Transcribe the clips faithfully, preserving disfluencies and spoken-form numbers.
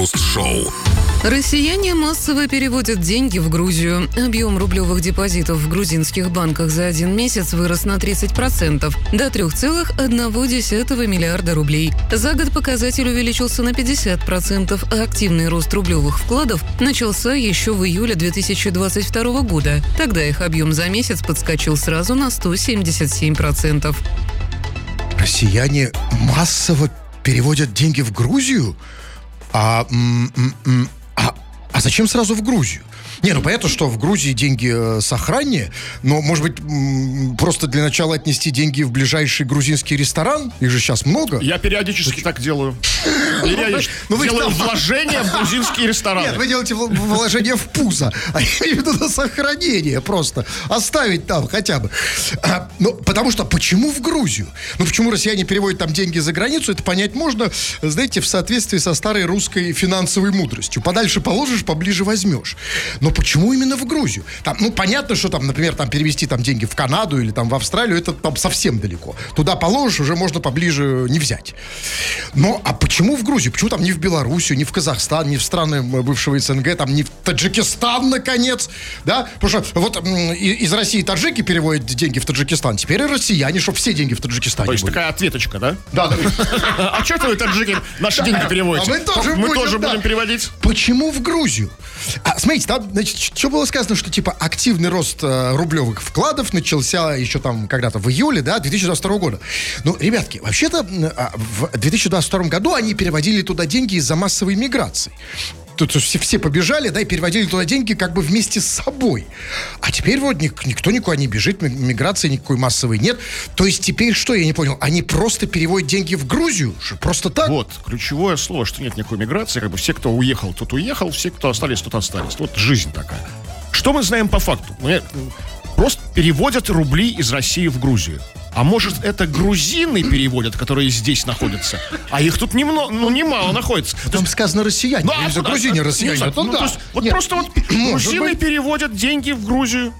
Крем-хруст-шоу. Россияне массово переводят деньги в Грузию. Объем рублевых депозитов в грузинских банках за один месяц вырос на тридцать процентов, до три целых одна десятая миллиарда рублей. За год показатель увеличился на пятьдесят процентов, а активный рост рублевых вкладов начался еще в июле две тысячи двадцать второго года. Тогда их объем за месяц подскочил сразу на сто семьдесят семь процентов. Россияне массово переводят деньги в Грузию? А... М- м- м- А, а зачем сразу в Грузию? Не, ну понятно, что в Грузии деньги э, сохраннее, но, может быть, м- просто для начала отнести деньги в ближайший грузинский ресторан? Их же сейчас много. Я периодически так делаю. Периодически делаю вложения в грузинские рестораны. Нет, вы делаете вложение в пузо, а я имею в виду на сохранение просто. Оставить там хотя бы. А, ну, потому что, почему в Грузию? Ну, почему россияне переводят там деньги за границу, это понять можно, знаете, в соответствии со старой русской финансовой мудростью. Подальше положишь, поближе возьмешь. Но почему именно в Грузию? Там, ну, понятно, что там, например, там перевести там деньги в Канаду или там в Австралию, это там совсем далеко. Туда положишь, уже можно поближе не взять. Но, а почему в Грузию? Почему там не в Белоруссию, не в Казахстан, не в страны бывшего СНГ, там не в Таджикистан, наконец, да? Потому что вот из России таджики переводят деньги в Таджикистан, теперь и россияне, чтобы все деньги в Таджикистане То есть были. такая ответочка, да? Да, да. А что вы, таджики, наши деньги переводите? А мы тоже Мы будем, тоже да. будем переводить. Почему в Грузию? А, смотрите, там, значит, что было сказано, что, типа, активный рост э, рублевых вкладов начался еще там когда-то в июле, да, две тысячи двадцать второго года. Ну, ребятки, вообще-то э, в две тысячи двадцать втором году они переводили туда деньги из-за массовой миграции. Тут все, все побежали, да, и переводили туда деньги как бы вместе с собой. А теперь вот ник- никто никуда не бежит, миграции никакой массовой нет. То есть теперь что, я не понял, они просто переводят деньги в Грузию? Что, просто так? Вот, ключевое слово, что нет никакой миграции, как бы все, кто уехал, тот уехал, все, кто остались, тот остались. Вот жизнь такая. Что мы знаем по факту? Мы просто переводят рубли из России в Грузию. А может, это грузины переводят, которые здесь находятся? А их тут немного, ну, немало находится. Там сказано россияне. Ну, Ну, а за куда? грузине Ну, россияне. не А то знаю, ну, да. то есть, вот Нет, просто вот может грузины быть. переводят деньги в Грузию.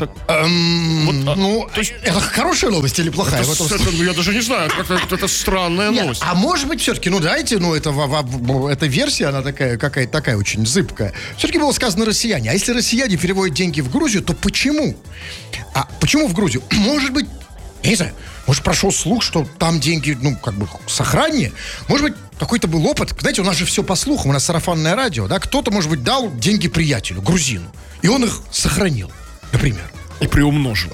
Эм, Вот, а, ну, то есть- это хорошая новость или плохая? Это, в этом это, я даже не знаю, это, это странная Нет, новость. а может быть, все-таки, ну давайте, ну это, во- во- эта версия, она такая, какая-то такая очень зыбкая. Все-таки было сказано россияне. А если россияне переводят деньги в Грузию, то почему? А почему в Грузию? Может быть, я не знаю, может, прошел слух, что там деньги, ну, как бы, сохраннее. Может быть, какой-то был опыт. Знаете, у нас же все по слухам, у нас сарафанное радио, да? Кто-то, может быть, дал деньги приятелю, грузину, и он их сохранил, например. И приумножил.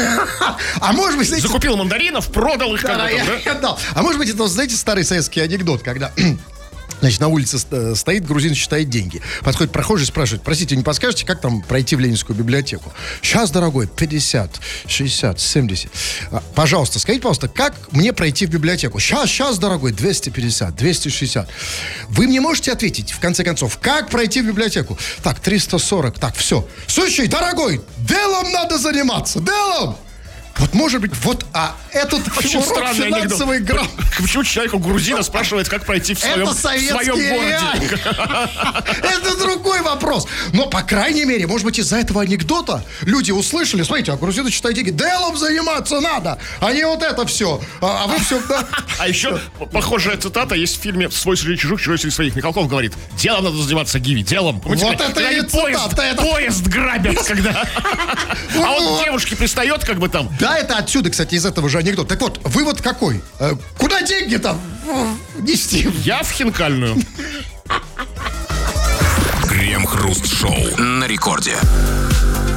А может быть, знаете... Закупил мандаринов, продал их Да, как-то я, там, я дал. А может быть, это, знаете, старый советский анекдот, когда... Значит, на улице ст- стоит грузин, считает деньги. Подходит прохожий, спрашивает: простите, не подскажете, как там пройти в Ленинскую библиотеку? Сейчас, дорогой, пятьдесят, шестьдесят, семьдесят. А, пожалуйста, скажите, пожалуйста, как мне пройти в библиотеку? Сейчас, сейчас, дорогой, двести пятьдесят, двести шестьдесят. Вы мне можете ответить, в конце концов, как пройти в библиотеку? Так, триста сорок, так, все. Слушай, дорогой, делом надо заниматься, делом! Вот, может быть, вот, а этот Очень урок странный финансовой анекдот. грамотности. Почему человеку грузина спрашивает, как пройти в своем, Это в своем советские городе? реалии. Это другой вопрос. Но, по крайней мере, может быть, из-за этого анекдота люди услышали: смотрите, а грузины считают деньги, делом заниматься надо, а не вот это все. А, а вы все... Да. А еще похожая цитата есть в фильме «Свой среди чужих, чужой среди своих». Михалков говорит: делом надо заниматься, Гиви, делом. Помните, Вот когда это они и поезд, цитата, это- поезд грабят, когда... А он к девушке пристает, как бы там. Да, это отсюда, кстати, из этого же анекдота. Так вот, вывод какой? Э, Куда деньги-то нести? Я в хинкальную. Крем-хруст-шоу на рекорде.